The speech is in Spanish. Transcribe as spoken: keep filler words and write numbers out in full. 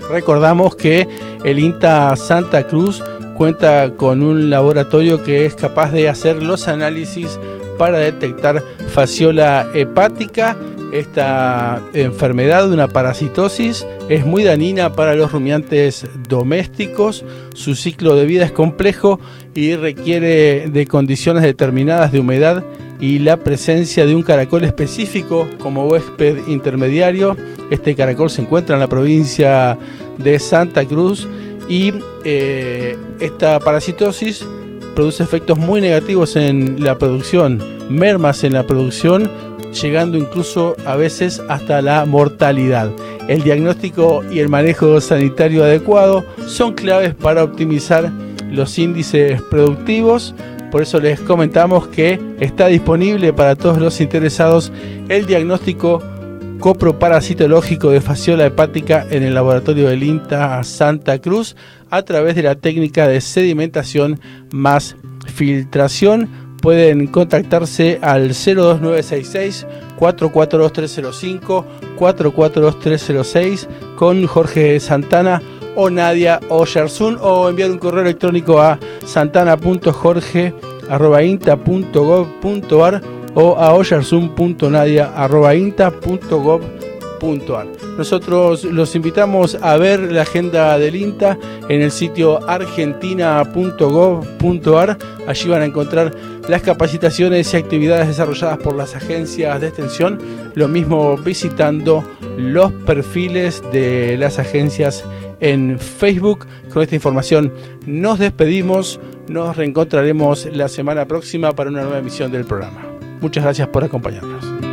Recordamos que el INTA Santa Cruz cuenta con un laboratorio que es capaz de hacer los análisis para detectar fasciola hepática. Esta enfermedad, una parasitosis, es muy dañina para los rumiantes domésticos. Su ciclo de vida es complejo y requiere de condiciones determinadas de humedad y la presencia de un caracol específico como huésped intermediario. Este caracol se encuentra en la provincia de Santa Cruz y eh, esta parasitosis produce efectos muy negativos en la producción, mermas en la producción, llegando incluso a veces hasta la mortalidad. El diagnóstico y el manejo sanitario adecuado son claves para optimizar los índices productivos. Por eso les comentamos que está disponible para todos los interesados el diagnóstico coproparasitológico de fasciola hepática en el laboratorio del INTA Santa Cruz a través de la técnica de sedimentación más filtración. Pueden contactarse al cero dos nueve seis seis, cuatro cuatro dos tres cero cinco, cuatro cuatro dos tres cero seis con Jorge Santana o Nadia Oyarsun, o enviar un correo electrónico a santana punto jorge arroba inta punto gob punto ar o a oyarsun punto nadia arroba inta punto gob punto ar. Nosotros los invitamos a ver la agenda del INTA en el sitio argentina punto gob punto ar. Allí van a encontrar las capacitaciones y actividades desarrolladas por las agencias de extensión. Lo mismo visitando los perfiles de las agencias en Facebook. Con esta información nos despedimos. Nos reencontraremos la semana próxima para una nueva emisión del programa. Muchas gracias por acompañarnos.